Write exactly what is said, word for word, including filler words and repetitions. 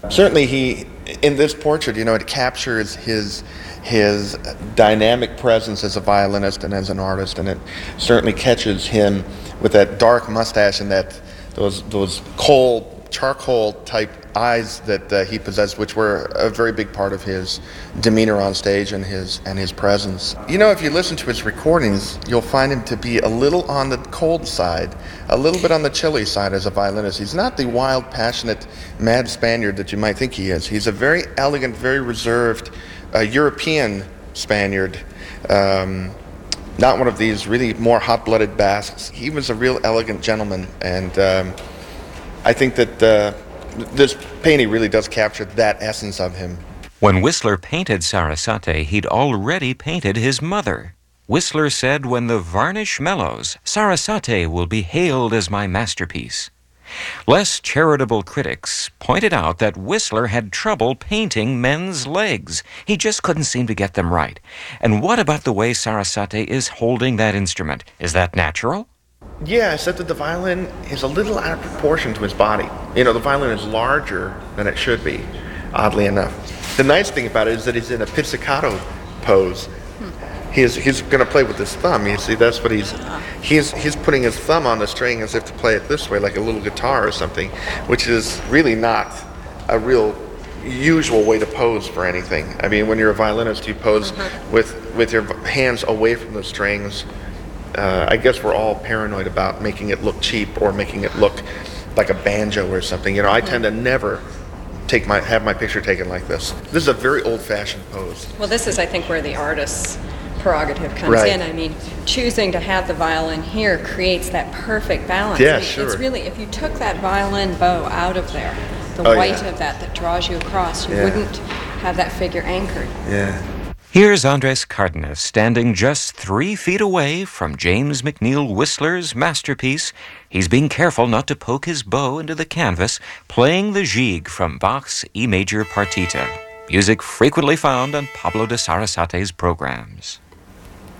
Certainly, he in this portrait, you know, it captures his his dynamic presence as a violinist and as an artist, and it certainly catches him with that dark mustache and that those those cold charcoal type eyes that uh, he possessed, which were a very big part of his demeanor on stage and his and his presence. You know, if you listen to his recordings, you'll find him to be a little on the cold side, a little bit on the chilly side as a violinist. He's not the wild, passionate, mad Spaniard that you might think he is. He's a very elegant, very reserved uh, European Spaniard. Um, not one of these really more hot-blooded Basques. He was a real elegant gentleman, and um, I think that uh, this painting really does capture that essence of him. When Whistler painted Sarasate, he'd already painted his mother. Whistler said, "When the varnish mellows, Sarasate will be hailed as my masterpiece." Less charitable critics pointed out that Whistler had trouble painting men's legs. He just couldn't seem to get them right. And what about the way Sarasate is holding that instrument? Is that natural? Yeah, except that the violin is a little out of proportion to his body. You know, the violin is larger than it should be, oddly enough. The nice thing about it is that he's in a pizzicato pose. He's he's going to play with his thumb. You see, that's what he's he's he's putting his thumb on the string as if to play it this way, like a little guitar or something, which is really not a real usual way to pose for anything. I mean, when you're a violinist, you pose mm-hmm. with with your hands away from the strings. Uh, I guess we're all paranoid about making it look cheap or making it look like a banjo or something. You know, I tend to never take my have my picture taken like this. This is a very old-fashioned pose. Well, this is, I think, where the artist's prerogative comes right. in. I mean, choosing to have the violin here creates that perfect balance. Yeah, I mean, sure. It's really, if you took that violin bow out of there, the oh, weight yeah. of that that draws you across, you yeah. wouldn't have that figure anchored. Yeah. Here's Andres Cardenas standing just three feet away from James McNeill Whistler's masterpiece. He's being careful not to poke his bow into the canvas, playing the Gigue from Bach's E major partita, music frequently found on Pablo de Sarasate's programs.